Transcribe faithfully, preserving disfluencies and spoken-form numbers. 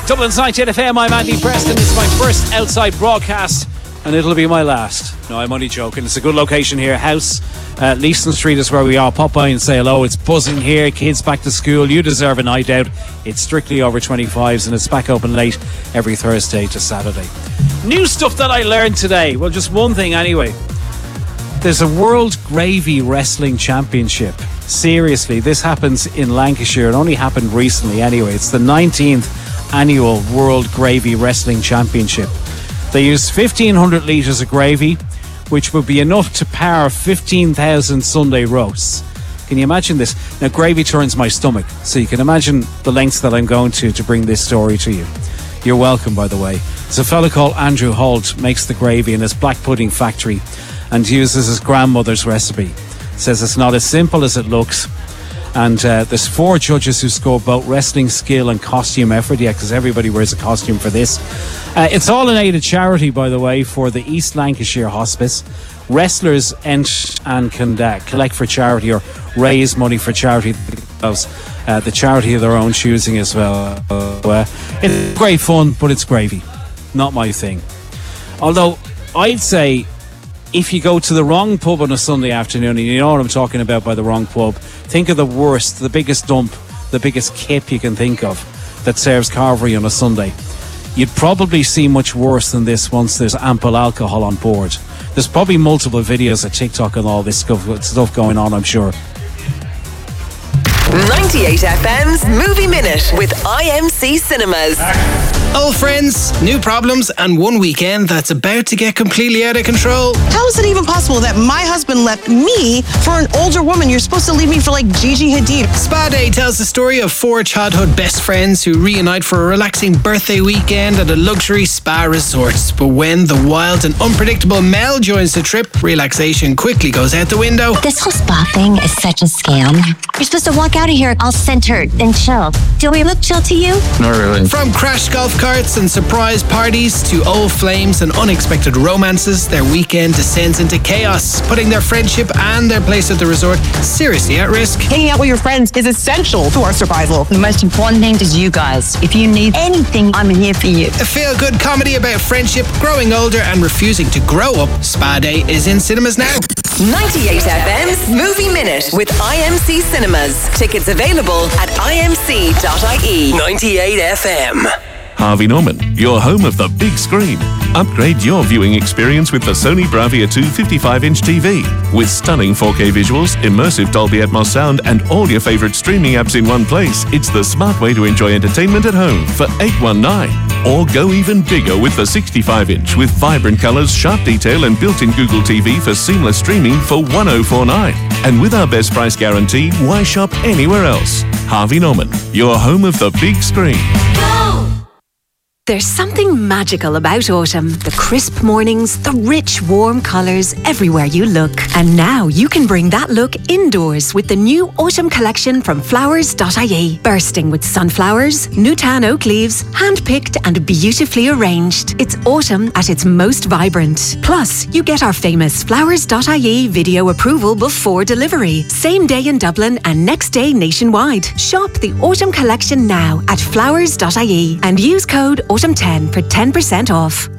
Dublin's ninety-eight F M, I'm Andy Preston. It's my first outside broadcast and it'll be my last. No, I'm only joking. It's a good location here. House, uh, Leeson Street is where we are. Pop by and say hello. It's buzzing here. Kids back to school. You deserve a night out. It's strictly over twenty-fives and it's back open late every Thursday to Saturday. New stuff that I learned today. Well, just one thing anyway. There's a World Gravy Wrestling Championship. Seriously, this happens in Lancashire. It only happened recently anyway. It's the nineteenth annual World Gravy Wrestling Championship. They use fifteen hundred litres of gravy, which would be enough to power fifteen thousand Sunday roasts. Can you imagine this? Now, gravy turns my stomach, so you can imagine the lengths that I'm going to to bring this story to you. You're welcome, by the way. There's a fella called Andrew Holt, makes the gravy in his black pudding factory and uses his grandmother's recipe. Says it's not as simple as it looks. And uh, there's four judges who score both wrestling skill and costume effort. Yeah, because everybody wears a costume for this. Uh, it's all in aid of charity, by the way, for the East Lancashire Hospice. Wrestlers ent and can uh, collect for charity or raise money for charity. Uh, the charity of their own choosing as well. Uh, it's great fun, but it's gravy. Not my thing. Although, I'd say if you go to the wrong pub on a Sunday afternoon, and you know what I'm talking about by the wrong pub, think of the worst, the biggest dump, the biggest kip you can think of that serves carvery on a Sunday. You'd probably see much worse than this once there's ample alcohol on board. There's probably multiple videos of TikTok and all this stuff going on, I'm sure. ninety-eight F M's Movie Minute with I M C Cinemas. Old friends, new problems, and one weekend that's about to get completely out of control. How is it even possible that my husband left me for an older woman? You're supposed to leave me for like Gigi Hadid. Spa Day tells the story of four childhood best friends who reunite for a relaxing birthday weekend at a luxury spa resort. But when the wild and unpredictable Mel joins the trip, relaxation quickly goes out the window. This whole spa thing is such a scam. You're supposed to walk out of here all centered and chill. Do we look chill to you? Not really. From crash golf carts and surprise parties to old flames and unexpected romances, their weekend descends into chaos, putting their friendship and their place at the resort seriously at risk. Hanging out with your friends is essential to our survival. The most important thing is you guys. If you need anything, I'm here for you. A feel-good comedy about friendship, growing older and refusing to grow up. Spa Day is in cinemas now. ninety-eight F M's Movie Minute with I M C Cinemas. Tickets available at I M C dot I E. ninety-eight F M. Harvey Norman, your home of the big screen. Upgrade your viewing experience with the Sony Bravia two fifty-five inch T V. With stunning four K visuals, immersive Dolby Atmos sound, and all your favourite streaming apps in one place, it's the smart way to enjoy entertainment at home for eight hundred nineteen. Or go even bigger with the sixty-five inch with vibrant colours, sharp detail, and built-in Google T V for seamless streaming for one thousand forty-nine. And with our best price guarantee, why shop anywhere else? Harvey Norman, your home of the big screen. There's something magical about autumn. The crisp mornings, the rich, warm colours everywhere you look. And now you can bring that look indoors with the new autumn collection from flowers dot I E. Bursting with sunflowers, new tan oak leaves, hand-picked and beautifully arranged. It's autumn at its most vibrant. Plus, you get our famous flowers dot I E video approval before delivery. Same day in Dublin and next day nationwide. Shop the autumn collection now at flowers dot I E and use code autumn ten for ten percent off.